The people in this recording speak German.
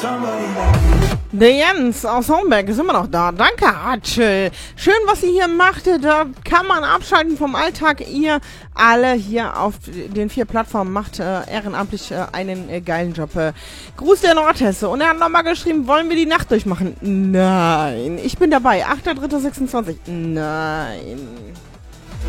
Der Jens aus Homberg ist immer noch da. Danke, Ratschel. Schön, was ihr hier macht. Da kann man abschalten vom Alltag. Ihr alle hier auf den 4 Plattformen macht ehrenamtlich einen geilen Job. Gruß der Nordhesse. Und er hat nochmal geschrieben, wollen wir die Nacht durchmachen? Nein. Ich bin dabei. 8.3.26. Nein.